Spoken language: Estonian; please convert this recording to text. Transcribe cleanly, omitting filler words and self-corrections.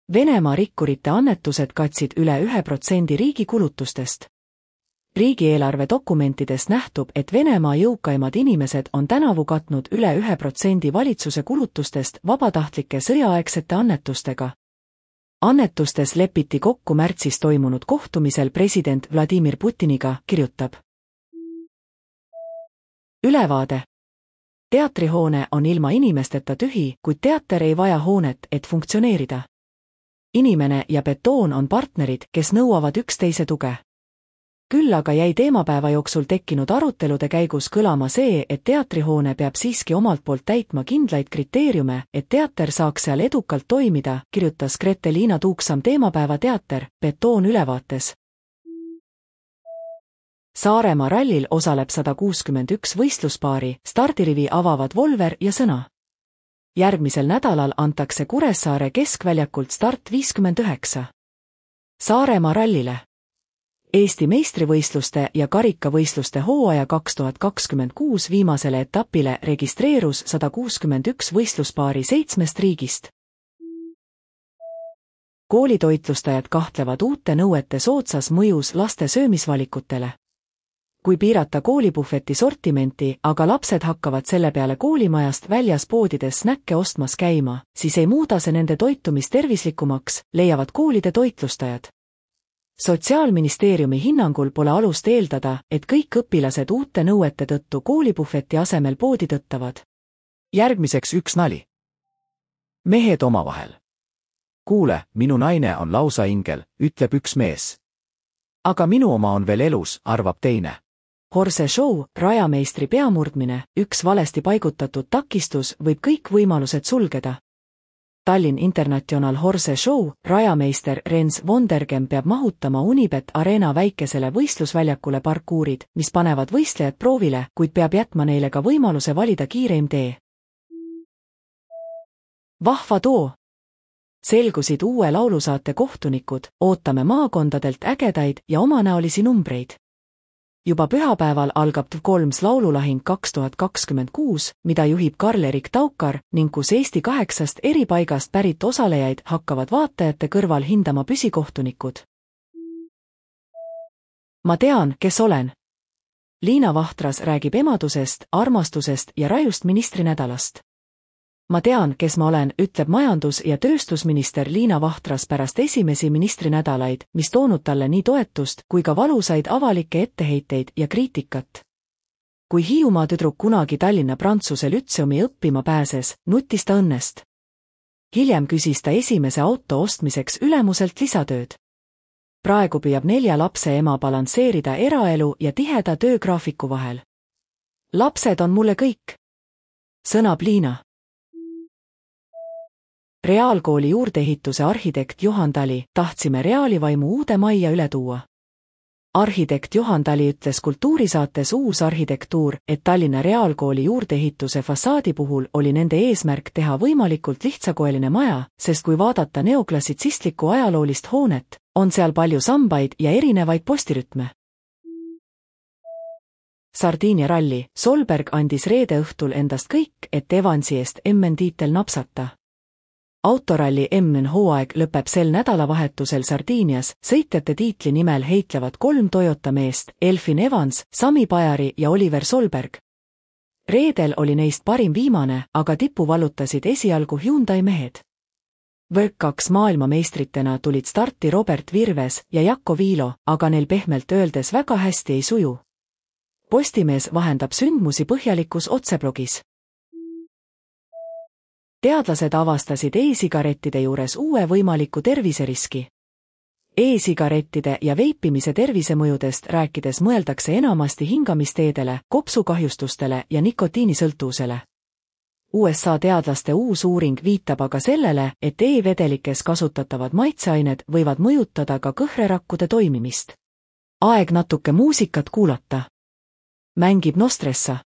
Venemaa rikkurite annetused katsid üle 1% riigi kulutustest. Riigieelarve dokumentidest nähtub, et Venemaa jõukaimad inimesed on tänavu katnud üle 1% valitsuse kulutustest vabatahtlike sõjaaegsete annetustega. Annetustes lepiti kokku märtsis toimunud kohtumisel president Vladimir Putiniga, kirjutab Ülevaade. Teatrihoone on ilma inimesteta tühi, kuid teater ei vaja hoonet, et funktsioneerida. Inimene ja betoon on partnerid, kes nõuavad üksteise tuge. Küll aga jäi teemapäeva jooksul tekkinud arutelude käigus kõlama see, et teatrihoone peab siiski omalt poolt täitma kindlaid kriteeriume, et teater saaks seal edukalt toimida, kirjutas Grete-Liina Tuuksam Teemapäeva teater, betoon ülevaates. Saaremaa rallil osaleb 161 võistluspaari, stardirivi avavad Volver ja Sõna. Järgmisel nädalal antakse Kuressaare keskväljakult start 59. Saaremaa rallile. Eesti meistrivõistluste ja karikavõistluste hooaja 2026 viimasele etapile registreerus 161 võistluspaari 7 riigist. Koolitoitlustajad kahtlevad uute nõuete soodsas mõjus laste söömisvalikutele. Kui piirata koolipuhveti sortimenti, aga lapsed hakkavad selle peale koolimajast väljas poodides snäkke ostmas käima, siis ei muuda see nende toitumist tervislikumaks, leiavad koolide toitlustajad. Sotsiaalministeeriumi hinnangul pole alust eeldada, et kõik õpilased uute nõuete tõttu koolipuhveti asemel poodi tõttavad. Järgmiseks üks nali. Mehed omavahel. Kuule, minu naine on lausa ingel, ütleb üks mees. Aga minu oma on veel elus, arvab teine. Horse show, rajameistri peamurdmine, üks valesti paigutatud takistus võib kõik võimalused sulgeda. Tallinn International Horse Show, rajameister Rens Vondergem peab mahutama Unibet Arena väikesele võistlusväljakule parkuurid, mis panevad võistlejad proovile, kuid peab jätma neile ka võimaluse valida kiireim tee. Vahva too! Selgusid uue laulusaate kohtunikud, ootame maakondadelt ägedaid ja omanäolisi numbreid. Juba pühapäeval algab 3. laululahing 2026, mida juhib Karl-Erik Taukar ning kus Eesti 8 eri paigast pärit osalejaid hakkavad vaatajate kõrval hindama püsikohtunikud. Ma tean, kes olen. Liina Vahtras räägib emadusest, armastusest ja rajust ministrinädalast. Ma tean, kes ma olen, ütleb majandus- ja tööstusminister Liina Vahtras pärast esimesi ministrinädalaid, mis toonud talle nii toetust kui ka valusaid avalikke etteheiteid ja kriitikat. Kui Hiiumaa tüdruk kunagi Tallinna Prantsuse lütseumi õppima pääses, nutis ta õnnest. Hiljem küsis ta esimese auto ostmiseks ülemuselt lisatööd. Praegu püüab 4 lapse ema balansseerida eraelu ja tiheda töögraafiku vahel. Lapsed on mulle kõik. Sõnab Liina. Reaalkooli juurdeehituse arhitekt Juhan Tali, tahtsime reaalivaimu uude majja üle tuua. Arhitekt Juhan Tali ütles kultuurisaates Uus arhitektuur, et Tallinna Reaalkooli juurdeehituse fassaadi puhul oli nende eesmärk teha võimalikult lihtsakoeline maja, sest kui vaadata neoklassitsistlikku ajaloolist hoonet, on seal palju sambaid ja erinevaid postirütme. Sardiinia ralli, Solberg andis reede õhtul endast kõik, et Evansi eest MM-tiitel napsata. Autoralli MM-hooaeg lõpeb sel nädalavahetusel Sardiinias, sõitjate tiitli nimel heitlevad 3 Toyota meest, Elfyn Evans, Sami Pajari ja Oliver Solberg. Reedel oli neist parim viimane, aga tipu vallutasid esialgu Hyundai mehed. Work 2 maailmameistritena tulid starti Robert Virves ja Jakko Viilo, aga neil pehmelt öeldes väga hästi ei suju. Postimees vahendab sündmusi põhjalikus otseblogis. Teadlased avastasid e-sigarettide juures uue võimaliku terviseriski. E-sigarettide ja veipimise tervisemõjudest rääkides mõeldakse enamasti hingamisteedele, kopsukahjustustele ja nikotiinisõltuvusele. USA teadlaste uus uuring viitab aga sellele, et e-vedelikes kasutatavad maitseained võivad mõjutada ka kõhrerakkude toimimist. Aeg natuke muusikat kuulata. Mängib Nostressa.